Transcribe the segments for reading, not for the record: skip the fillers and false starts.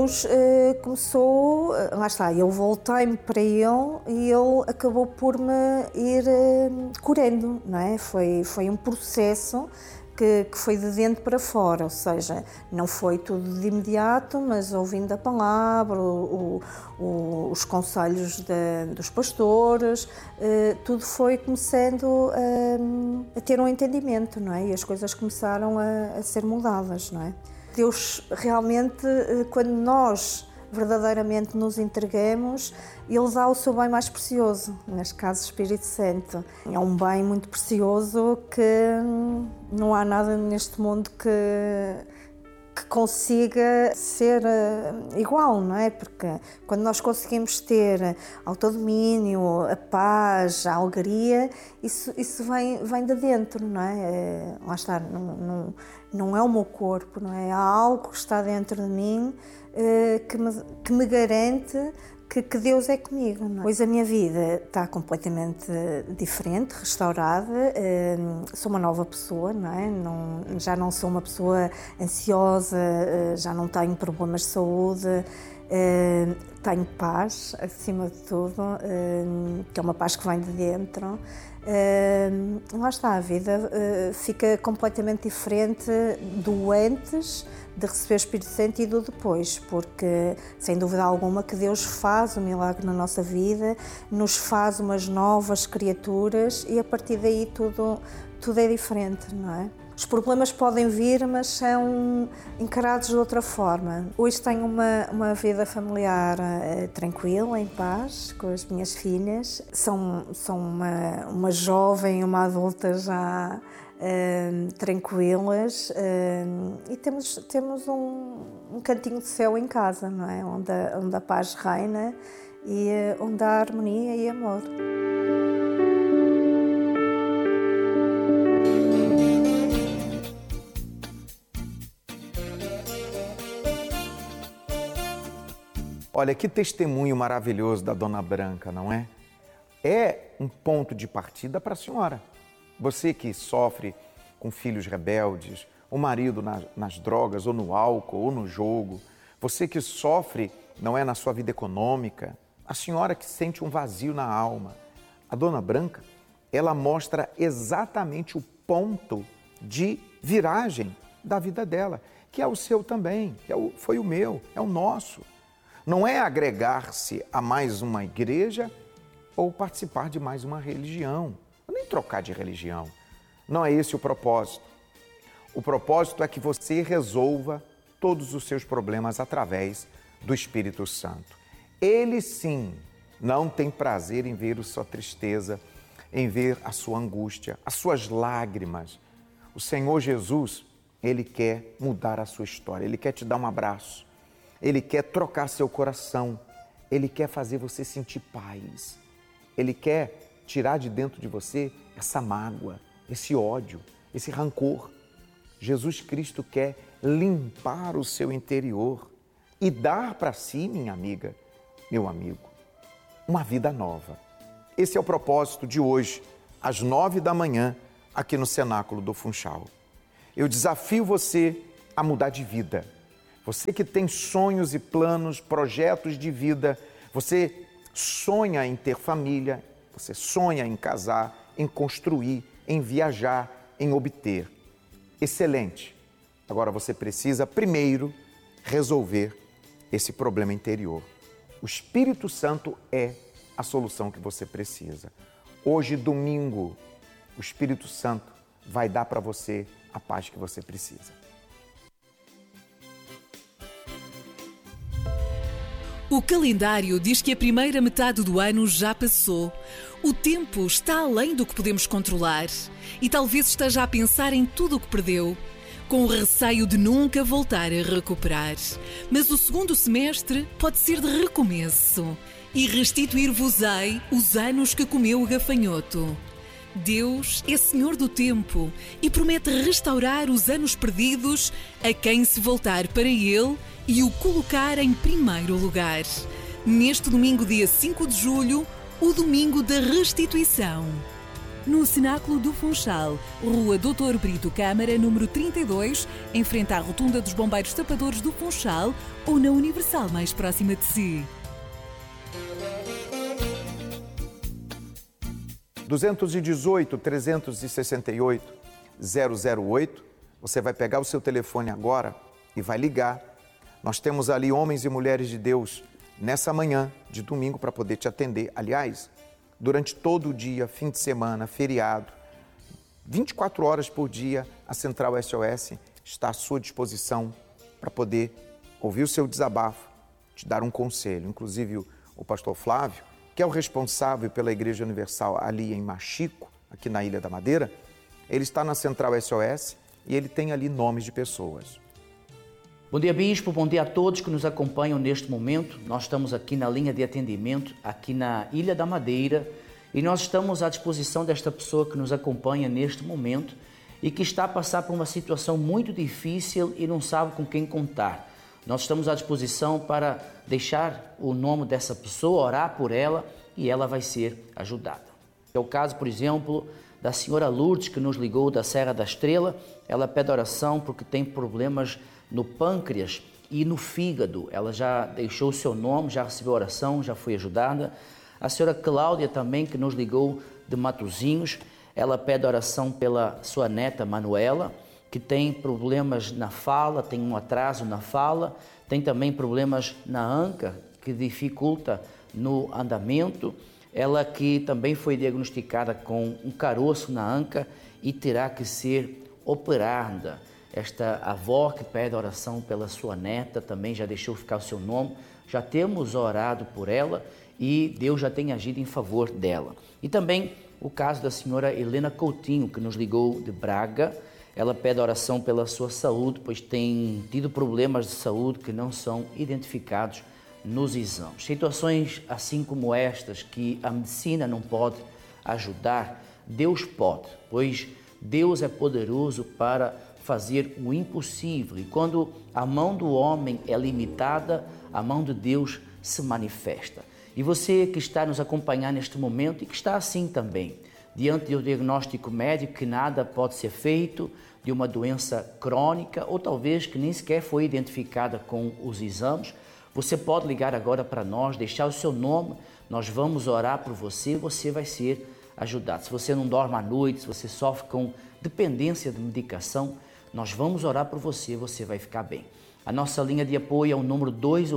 Deus começou, lá está, eu voltei-me para Ele e Ele acabou por me ir curando, não é? Foi um processo que foi de dentro para fora, ou seja, não foi tudo de imediato, mas ouvindo a palavra, os conselhos dos pastores, tudo foi começando a ter um entendimento, não é? E as coisas começaram a ser mudadas, não é? Deus realmente, quando nós verdadeiramente nos entregamos, Ele dá o seu bem mais precioso, neste caso o Espírito Santo. É um bem muito precioso que não há nada neste mundo que consiga ser igual, não é? Porque quando nós conseguimos ter autodomínio, a paz, a alegria, isso vem de dentro, não é? Lá está, não é o meu corpo, não é? Há algo que está dentro de mim que me garante que Deus é comigo. Não é? Pois a minha vida está completamente diferente, restaurada, sou uma nova pessoa, não é? Já não sou uma pessoa ansiosa, já não tenho problemas de saúde, tenho paz, acima de tudo, que é uma paz que vem de dentro. Lá está, a vida fica completamente diferente do antes de receber o Espírito Santo e do depois, porque sem dúvida alguma que Deus faz um milagre na nossa vida, nos faz umas novas criaturas e a partir daí tudo é diferente, não é? Os problemas podem vir, mas são encarados de outra forma. Hoje tenho uma vida familiar tranquila, em paz, com as minhas filhas. São uma jovem e uma adulta já tranquilas e temos um cantinho de céu em casa, não é? Onde a paz reina e onde há harmonia e amor. Olha, que testemunho maravilhoso da Dona Branca, não é? É um ponto de partida para a senhora. Você que sofre com filhos rebeldes, o marido nas drogas, ou no álcool, ou no jogo, você que sofre, não é, na sua vida econômica, a senhora que sente um vazio na alma. A Dona Branca, ela mostra exatamente o ponto de viragem da vida dela, que é o seu também, foi o meu, é o nosso. Não é agregar-se a mais uma igreja ou participar de mais uma religião, nem trocar de religião. Não é esse o propósito. O propósito é que você resolva todos os seus problemas através do Espírito Santo. Ele sim não tem prazer em ver a sua tristeza, em ver a sua angústia, as suas lágrimas. O Senhor Jesus, Ele quer mudar a sua história, Ele quer te dar um abraço. Ele quer trocar seu coração, Ele quer fazer você sentir paz, Ele quer tirar de dentro de você essa mágoa, esse ódio, esse rancor. Jesus Cristo quer limpar o seu interior e dar para si, minha amiga, meu amigo, uma vida nova. Esse é o propósito de hoje, às 9h, aqui no Cenáculo do Funchal. Eu desafio você a mudar de vida. Você que tem sonhos e planos, projetos de vida, você sonha em ter família, você sonha em casar, em construir, em viajar, em obter. Excelente! Agora você precisa primeiro resolver esse problema interior. O Espírito Santo é a solução que você precisa. Hoje, domingo, o Espírito Santo vai dar para você a paz que você precisa. O calendário diz que a primeira metade do ano já passou. O tempo está além do que podemos controlar e talvez esteja a pensar em tudo o que perdeu, com o receio de nunca voltar a recuperar. Mas o segundo semestre pode ser de recomeço e restituir-vos-ei os anos que comeu o gafanhoto. Deus é Senhor do tempo e promete restaurar os anos perdidos a quem se voltar para Ele e o colocar em primeiro lugar. Neste domingo, dia 5 de julho, o domingo da restituição. no Cenáculo do Funchal, Rua Doutor Brito Câmara, número 32, em frente à Rotunda dos Bombeiros Tapadores do Funchal ou na Universal mais próxima de si. 218 368 008. Você vai pegar o seu telefone agora e vai ligar. Nós temos ali homens e mulheres de Deus nessa manhã de domingo para poder te atender. Aliás, durante todo o dia, fim de semana, feriado, 24 horas por dia, a Central SOS está à sua disposição para poder ouvir o seu desabafo, te dar um conselho. Inclusive o pastor Flávio, que é o responsável pela Igreja Universal ali em Machico, aqui na Ilha da Madeira, ele está na Central SOS e ele tem ali nomes de pessoas. Bom dia, Bispo. Bom dia a todos que nos acompanham neste momento. Nós estamos aqui na linha de atendimento, aqui na Ilha da Madeira, e nós estamos à disposição desta pessoa que nos acompanha neste momento e que está a passar por uma situação muito difícil e não sabe com quem contar. Nós estamos à disposição para deixar o nome dessa pessoa, orar por ela e ela vai ser ajudada. É o caso, por exemplo, da senhora Lourdes, que nos ligou da Serra da Estrela. Ela pede oração porque tem problemas no pâncreas e no fígado. Ela já deixou o seu nome, já recebeu oração, já foi ajudada. A senhora Cláudia também, que nos ligou de Matosinhos, ela pede oração pela sua neta Manuela, que tem problemas na fala, tem um atraso na fala, tem também problemas na anca, que dificulta no andamento. Ela que também foi diagnosticada com um caroço na anca e terá que ser operada. Esta avó que pede oração pela sua neta, também já deixou ficar o seu nome, já temos orado por ela e Deus já tem agido em favor dela. E também o caso da senhora Helena Coutinho, que nos ligou de Braga. Ela pede oração pela sua saúde, pois tem tido problemas de saúde que não são identificados nos exames. Situações assim como estas, que a medicina não pode ajudar, Deus pode, pois Deus é poderoso para fazer o impossível. E quando a mão do homem é limitada, a mão de Deus se manifesta. E você que está nos acompanhando neste momento e que está assim também, diante do diagnóstico médico que nada pode ser feito, de uma doença crônica ou talvez que nem sequer foi identificada com os exames, você pode ligar agora para nós, deixar o seu nome, nós vamos orar por você, você vai ser ajudado. Se você não dorme à noite, se você sofre com dependência de medicação, nós vamos orar por você, você vai ficar bem. A nossa linha de apoio é o número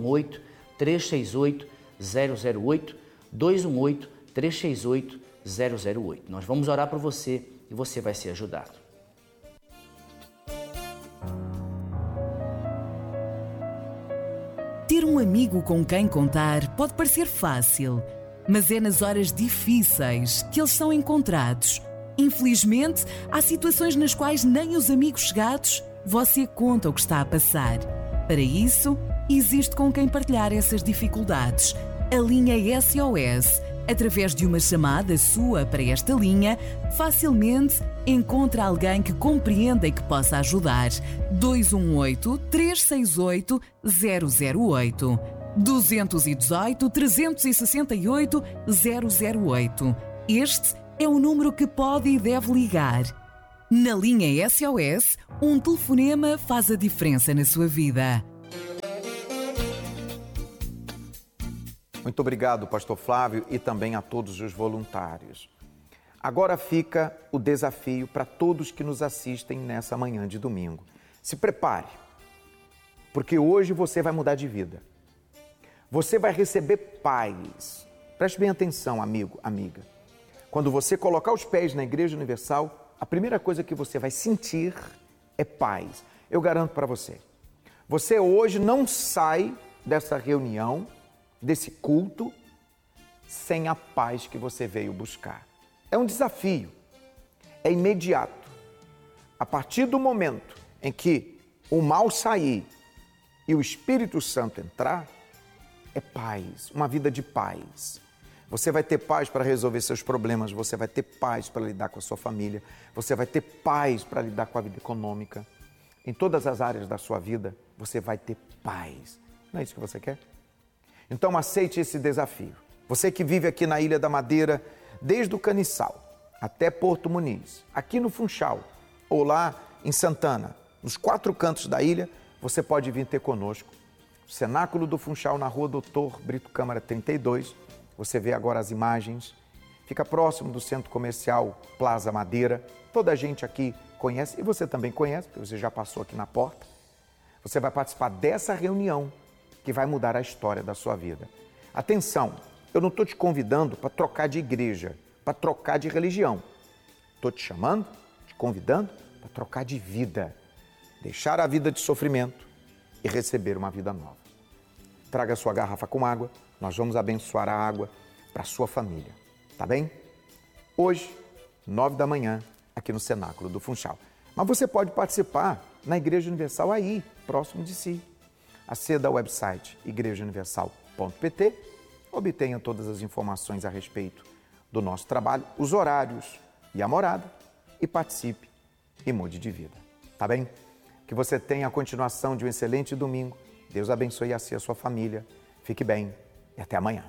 218-368-008, 218-368-008. Nós vamos orar por você e você vai ser ajudado. Ter um amigo com quem contar pode parecer fácil, mas é nas horas difíceis que eles são encontrados. Infelizmente, há situações nas quais nem os amigos chegados você conta o que está a passar. Para isso, existe com quem partilhar essas dificuldades. A linha SOS, através de uma chamada sua para esta linha, facilmente encontra alguém que compreenda e que possa ajudar. 218-368-008. 218-368-008. Este é o número que pode e deve ligar. Na linha SOS, um telefonema faz a diferença na sua vida. Muito obrigado, pastor Flávio, e também a todos os voluntários. Agora fica o desafio para todos que nos assistem nessa manhã de domingo. Se prepare, porque hoje você vai mudar de vida. Você vai receber paz. Preste bem atenção, amigo, amiga. Quando você colocar os pés na Igreja Universal, a primeira coisa que você vai sentir é paz. Eu garanto para você. Você hoje não sai dessa reunião, desse culto, sem a paz que você veio buscar. É um desafio, é imediato. A partir do momento em que o mal sair e o Espírito Santo entrar, é paz, uma vida de paz. Você vai ter paz para resolver seus problemas, você vai ter paz para lidar com a sua família, você vai ter paz para lidar com a vida econômica. Em todas as áreas da sua vida, você vai ter paz. Não é isso que você quer? Então aceite esse desafio. Você que vive aqui na Ilha da Madeira, desde o Caniçal até Porto Muniz, aqui no Funchal, ou lá em Santana, nos 4 cantos da ilha, você pode vir ter conosco. O Cenáculo do Funchal, na rua Doutor Brito Câmara 32. Você vê agora as imagens. Fica próximo do Centro Comercial Plaza Madeira. Toda a gente aqui conhece, e você também conhece, porque você já passou aqui na porta. Você vai participar dessa reunião que vai mudar a história da sua vida. Atenção, eu não estou te convidando para trocar de igreja, para trocar de religião. Estou te chamando, te convidando para trocar de vida. Deixar a vida de sofrimento e receber uma vida nova. Traga sua garrafa com água, nós vamos abençoar a água para a sua família, tá bem? Hoje, 9 da manhã, aqui no Cenáculo do Funchal. Mas você pode participar na Igreja Universal aí, próximo de si. Aceda ao website igrejauniversal.pt, obtenha todas as informações a respeito do nosso trabalho, os horários e a morada, e participe e mude de vida, tá bem? Que você tenha a continuação de um excelente domingo. Deus abençoe a si e a sua família. Fique bem e até amanhã.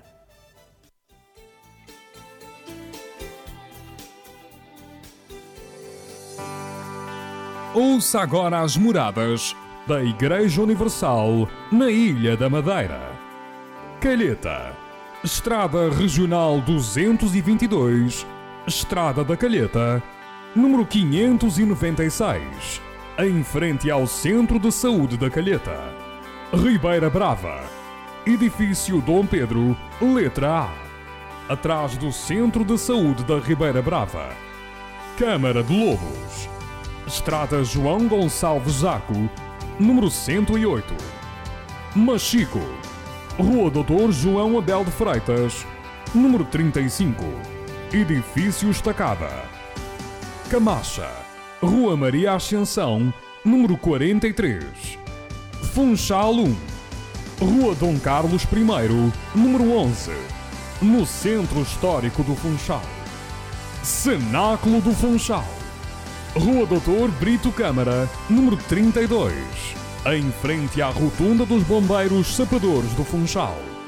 Ouça agora as moradas da Igreja Universal na Ilha da Madeira. Calheta, Estrada Regional 222, Estrada da Calheta, número 596, em frente ao Centro de Saúde da Calheta. Ribeira Brava, Edifício Dom Pedro, letra A, atrás do Centro de Saúde da Ribeira Brava. Câmara de Lobos, Estrada João Gonçalves Zaco, número 108. Machico, Rua Doutor João Abel de Freitas, número 35, Edifício Estacada. Camacha, Rua Maria Ascensão, número 43. Funchal 1, Rua Dom Carlos I, número 11, no Centro Histórico do Funchal. Cenáculo do Funchal, Rua Doutor Brito Câmara, número 32, em frente à Rotunda dos Bombeiros Sapadores do Funchal.